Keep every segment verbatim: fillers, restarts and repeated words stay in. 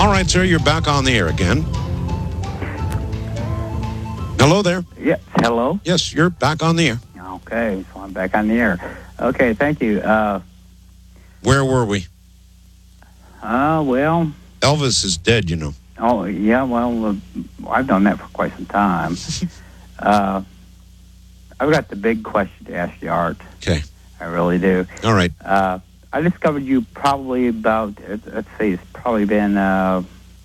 All right, sir, you're back on the air again. Hello there. Yes, hello? Yes, you're back on the air. Okay, so I'm back on the air. Okay, thank you. Uh, Where were we? uh, well... Elvis is dead, you know. Oh, yeah, well, uh, I've done that for quite some time. uh, I've got the big question to ask you, Art. Okay. I really do. All right. Uh, I discovered you probably about, let's see, it's probably been, uh,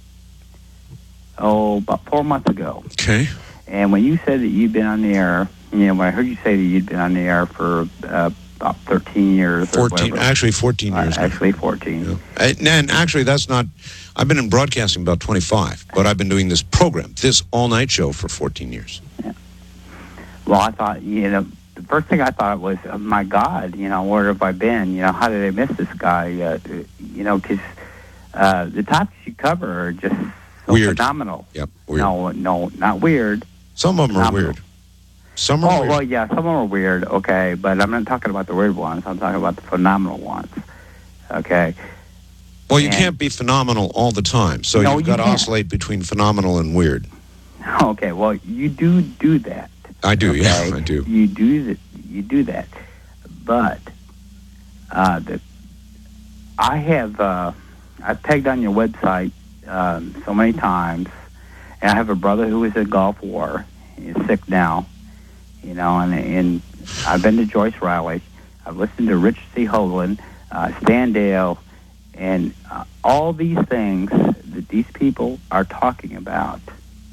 oh, about four months ago. Okay. And when you said that you'd been on the air, you know, when I heard you say that you'd been on the air for uh, about thirteen years. fourteen, or actually fourteen years. Uh, actually fourteen. Yeah. And, and actually, that's not, I've been in broadcasting about twenty-five, but I've been doing this program, this all-night show for fourteen years. Yeah. Well, I thought, you know, the first thing I thought was, oh, my God, you know, where have I been? You know, how did I miss this guy? Uh, you know, because uh, the topics you cover are just so weird. phenomenal. Yep, weird. No, no, not weird. Some of them are phenomenal. weird. Some are oh, weird. well, yeah, some of them are weird, okay, but I'm not talking about the weird ones. I'm talking about the phenomenal ones, okay? Well, you and, can't be phenomenal all the time, so no, you've got you to can't. oscillate between phenomenal and weird. Okay, well, you do do that. I do, okay? yeah, I do. You do that. You do that, but uh, the, I have uh, I've pegged on your website um, so many times, and I have a brother who was in Gulf War. He's sick now, you know, and, and I've been to Joyce Riley. I've listened to Richard C. Hoagland, uh, Stan Dale, and uh, all these things that these people are talking about.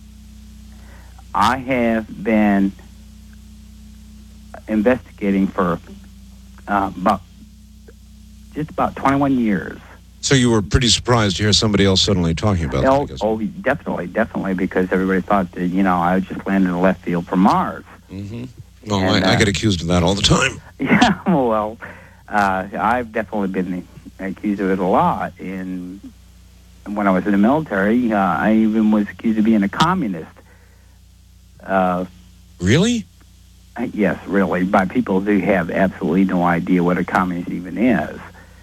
I have been investigating for uh, about just about twenty-one years. So you were pretty surprised to hear somebody else suddenly talking about that, I Oh, guess. oh, definitely, definitely, because everybody thought that, you know, I just landed in left field from Mars. Mm-hmm. Well, And, I, I uh, get accused of that all the time. Yeah, well, uh, I've definitely been accused of it a lot. And when I was in the military, uh, I even was accused of being a communist. Uh, Really? yes, really, by people who have absolutely no idea what a communist even is.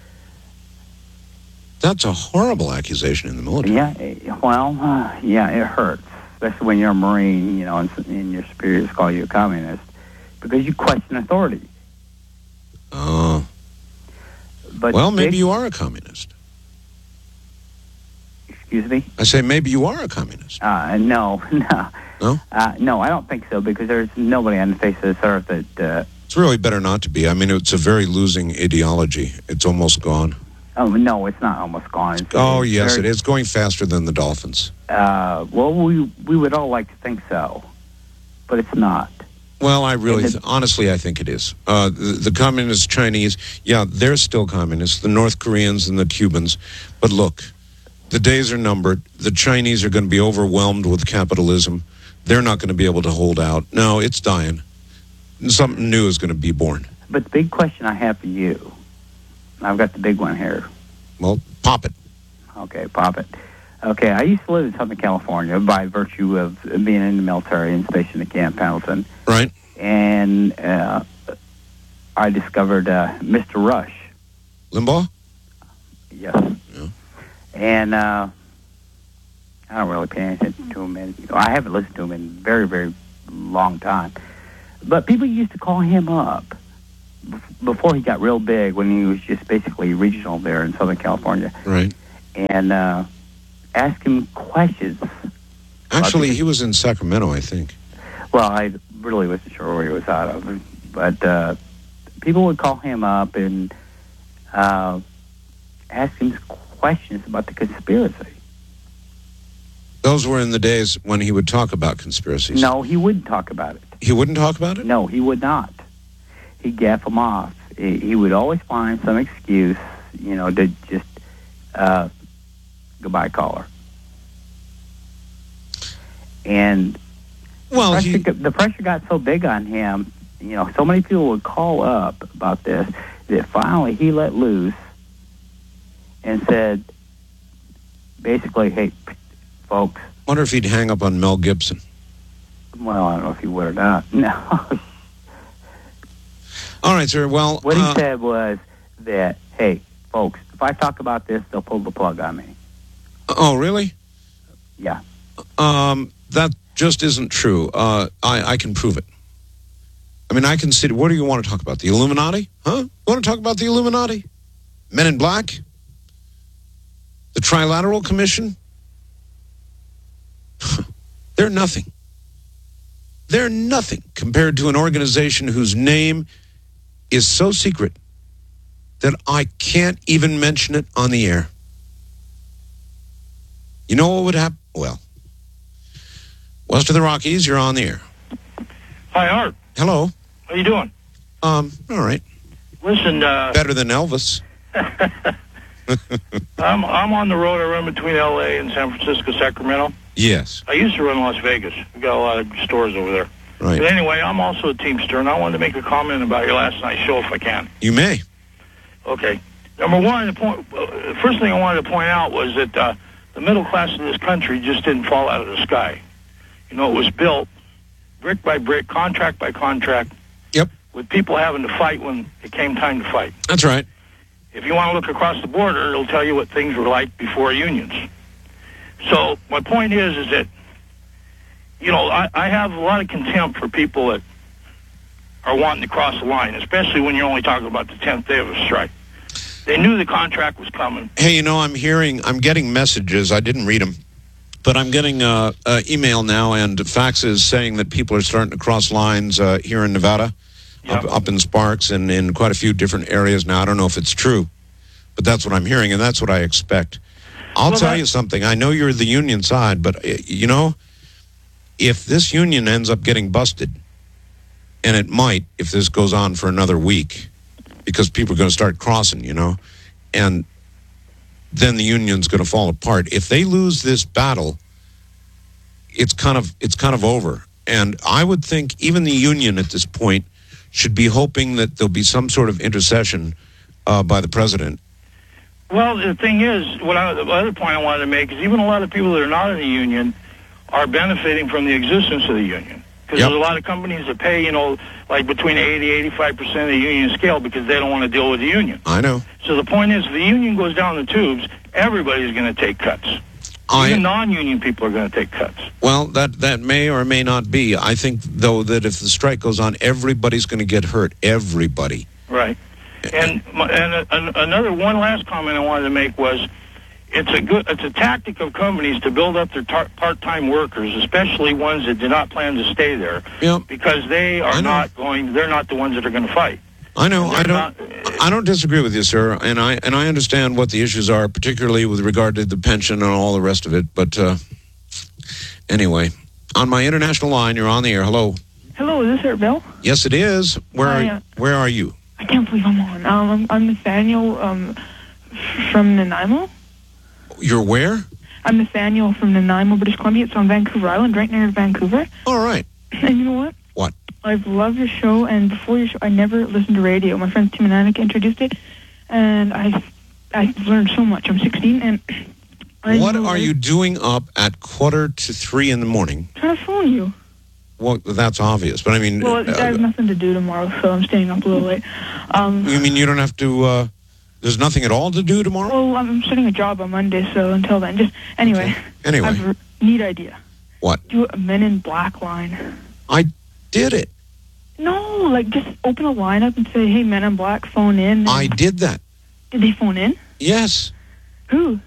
That's a horrible accusation in the military. Yeah, eh, well, uh, yeah, it hurts, especially when you're a Marine, you know, and, and your superiors call you a communist, because you question authority. Oh. But Well, maybe big, you are a communist. Excuse me? I say maybe you are a communist. Uh, no, no. No? Uh, no, I don't think so, because there's nobody on the face of this earth that... Uh, It's really better not to be. I mean, it's a very losing ideology. It's almost gone. oh, no, it's not almost gone. It's, Oh, it's yes, very, it is going faster than the Dolphins. Uh, well, we we would all like to think so, but it's not. Well, I really, And th- honestly, I think it is. Uh, the, the communist Chinese, yeah, they're still communists, the North Koreans and the Cubans. But look, the days are numbered. The Chinese are going to be overwhelmed with capitalism. They're not going to be able to hold out. No, it's dying. Something new is going to be born. But the big question I have for you, I've got the big one here. Well, pop it. Okay, pop it. Okay, I used to live in Southern California by virtue of being in the military and stationed at Camp Pendleton. Right. And uh, I discovered uh, Mister Rush. Limbaugh? Yes. Yeah. And uh, I don't really pay any attention to him. And, you know, I haven't listened to him in a very, very long time. But people used to call him up before he got real big, when he was just basically regional there in Southern California. Right. And uh, ask him questions. Actually, he was in Sacramento, I think. Well, I really wasn't sure where he was out of. But uh, people would call him up and uh, ask him questions about the conspiracy. Those were in the days when he would talk about conspiracies. No, he wouldn't talk about it. He wouldn't talk about it? No, he would not. He'd gaff them off. He, he would always find some excuse, you know, to just uh, goodbye caller. And well, the, he... pressure, the pressure got so big on him, you know, so many people would call up about this, that finally he let loose and said, basically, hey, folks. Wonder if he'd hang up on Mel Gibson. Well, I don't know if he would or not. No. All right, sir. Well, what he uh, said was that, hey, folks, if I talk about this, they'll pull the plug on me. Oh, really? Yeah. Um, that just isn't true. Uh, I, I can prove it. I mean, I can see. What do you want to talk about? The Illuminati? Huh? You want to talk about the Illuminati? Men in Black? The Trilateral Commission? They're nothing. They're nothing compared to an organization whose name is so secret that I can't even mention it on the air. You know what would happen? Well, west of the Rockies, you're on the air. Hi, Art. Hello. How you doing? Um, all right. Listen, uh, Better than Elvis. I'm I'm on the road. I run between L A and San Francisco, Sacramento. Yes. I used to run Las Vegas. We got a lot of stores over there. Right. But anyway, I'm also a Teamster, and I wanted to make a comment about your last night's show, if I can. You may. Okay. Number one, the point, uh, first thing I wanted to point out was that uh, the middle class of this country just didn't fall out of the sky. You know, it was built brick by brick, contract by contract. Yep. With people having to fight when it came time to fight. That's right. If you want to look across the border, it'll tell you what things were like before unions. So my point is, is that, you know, I, I have a lot of contempt for people that are wanting to cross the line, especially when you're only talking about the tenth day of a strike. They knew the contract was coming. Hey, you know, I'm hearing, I'm getting messages. I didn't read them, but I'm getting uh, uh, email now and faxes saying that people are starting to cross lines uh, here in Nevada, Yeah. up, up in Sparks and in quite a few different areas now. I don't know if it's true, but that's what I'm hearing, and that's what I expect. I'll Well, tell that- you something. I know you're the union side, but, uh, you know, if this union ends up getting busted, and it might if this goes on for another week, because people are going to start crossing, you know, and then the union's going to fall apart. If they lose this battle, it's kind of it's kind of over. And I would think even the union at this point should be hoping that there'll be some sort of intercession uh, by the president. Well, the thing is, what I, the other point I wanted to make is even a lot of people that are not in the union are benefiting from the existence of the union. Because Yep. there's a lot of companies that pay, you know, like between eighty, eighty-five percent of the union scale because they don't want to deal with the union. I know. So the point is, if the union goes down the tubes, everybody's going to take cuts. I, Even non-union people are going to take cuts. well, that, that may or may not be. I think, though, that if the strike goes on, everybody's going to get hurt. Everybody. Right. And my- and a, an, another one last comment I wanted to make was, it's a good it's a tactic of companies to build up their tar- part-time workers, especially ones that do not plan to stay there, Yep. because they I are know. not going. They're not the ones that are going to fight. I know. They're I don't. not- I don't disagree with you, sir, and I and I understand what the issues are, particularly with regard to the pension and all the rest of it. But uh, anyway, on my international line, you're on the air. Hello. Hello, is this Art Bell? Yes, it is. Where Hi, are uh, Where are you? I can't believe I'm on. Um, I'm, I'm Nathaniel um, from Nanaimo. You're where? I'm Nathaniel from Nanaimo, British Columbia. It's on Vancouver Island, right near Vancouver. All right. And you know what? What? I've loved your show, and before your show, I never listened to radio. My friend Tim and Annika introduced it, and I I've learned so much. I'm sixteen, and I What know are you doing up at quarter to three in the morning? I'm trying to phone you. Well, that's obvious, but I mean, Well, I have uh, nothing to do tomorrow, so I'm staying up a little late. Um, you mean you don't have to? Uh, there's nothing at all to do tomorrow? well, I'm starting a job on Monday, so until then, just anyway. Okay. Anyway. I have a neat idea. What? Do a Men in Black line. I did it. No, like just open a line up and say, "Hey, Men in Black, phone in." I did that. Did they phone in? Yes. Who?